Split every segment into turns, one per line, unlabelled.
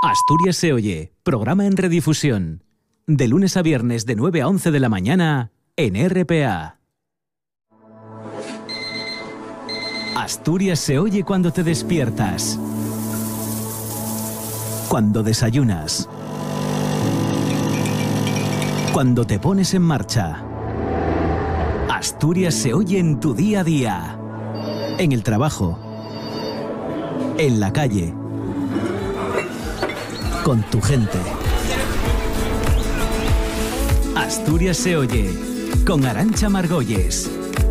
Asturias se oye, programa en redifusión. De lunes a viernes de 9 a 11 de la mañana en RPA. Asturias se oye cuando te despiertas, cuando desayunas, cuando te pones en marcha. Asturias se oye en tu día a día, en el trabajo, en la calle, con tu gente. Asturias se oye con Arantxa Margolles.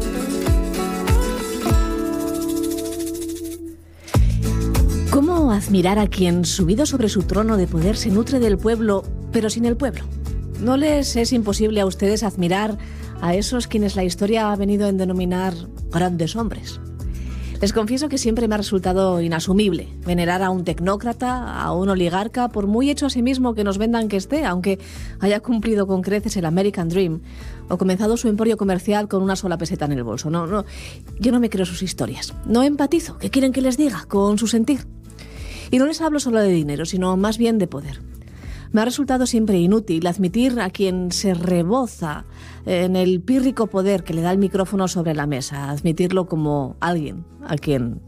¿Cómo admirar a quien, subido sobre su trono de poder, se nutre del pueblo, pero sin el pueblo? ¿No les es imposible a ustedes admirar a esos quienes la historia ha venido a denominar grandes hombres? Les confieso que siempre me ha resultado inasumible venerar a un tecnócrata, a un oligarca, por muy hecho a sí mismo que nos vendan que esté, aunque haya cumplido con creces el American Dream o comenzado su emporio comercial con una sola peseta en el bolso. No, yo no me creo sus historias. No empatizo, ¿qué quieren que les diga? Con su sentir. Y no les hablo solo de dinero, sino más bien de poder. Me ha resultado siempre inútil admitir a quien se reboza en el pírrico poder que le da el micrófono sobre la mesa, admitirlo como alguien al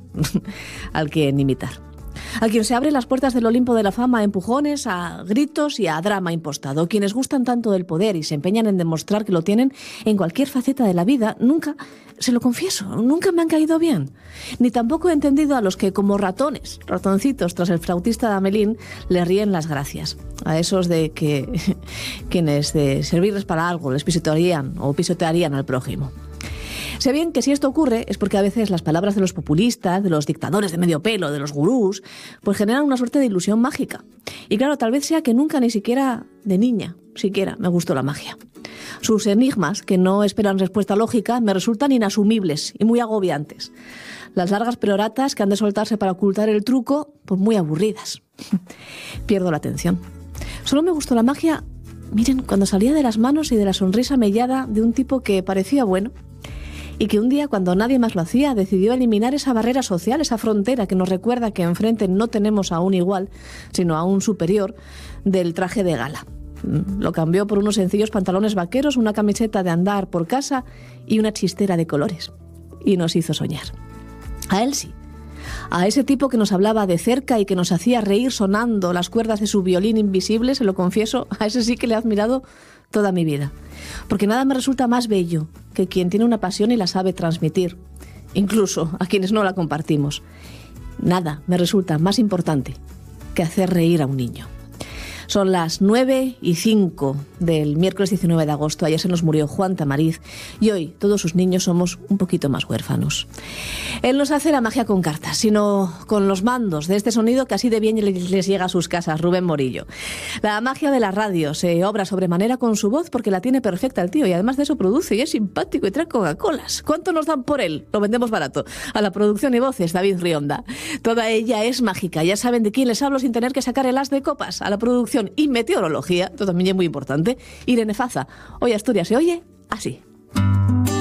quien imitar. A quien se abren las puertas del Olimpo de la fama a empujones, a gritos y a drama impostado. Quienes gustan tanto del poder y se empeñan en demostrar que lo tienen en cualquier faceta de la vida, nunca, se lo confieso, nunca me han caído bien. Ni tampoco he entendido a los que, como ratoncitos tras el flautista de Amelín, le ríen las gracias. A esos de que quienes de servirles para algo les pisotearían al prójimo. Sé bien que si esto ocurre es porque a veces las palabras de los populistas, de los dictadores de medio pelo, de los gurús, pues generan una suerte de ilusión mágica. Y claro, tal vez sea que nunca, ni siquiera de niña, me gustó la magia. Sus enigmas, que no esperan respuesta lógica, me resultan inasumibles y muy agobiantes. Las largas peroratas que han de soltarse para ocultar el truco, pues muy aburridas. Pierdo la atención. Solo me gustó la magia, miren, cuando salía de las manos y de la sonrisa mellada de un tipo que parecía bueno, y que un día, cuando nadie más lo hacía, decidió eliminar esa barrera social, esa frontera que nos recuerda que enfrente no tenemos a un igual, sino a un superior del traje de gala. Lo cambió por unos sencillos pantalones vaqueros, una camiseta de andar por casa y una chistera de colores. Y nos hizo soñar. A él sí. A ese tipo que nos hablaba de cerca y que nos hacía reír sonando las cuerdas de su violín invisible, se lo confieso, a ese sí que le he admirado toda mi vida. Porque nada me resulta más bello que quien tiene una pasión y la sabe transmitir, incluso a quienes no la compartimos. Nada me resulta más importante que hacer reír a un niño. Son las 9:05 del miércoles 19 de agosto. Ayer se nos murió Juan Tamariz y hoy todos sus niños somos un poquito más huérfanos. Él nos hace la magia con cartas, sino con los mandos de este sonido que así de bien les llega a sus casas, Rubén Morillo. La magia de la radio se obra sobremanera con su voz porque la tiene perfecta el tío y además de eso produce y es simpático y trae Coca-Colas. ¿Cuánto nos dan por él? Lo vendemos barato. A la producción y voces, David Rionda. Toda ella es mágica. Ya saben de quién les hablo sin tener que sacar el as de copas. A la producción y meteorología, esto también es muy importante, Irene Faza. Hoy Asturias se oye así.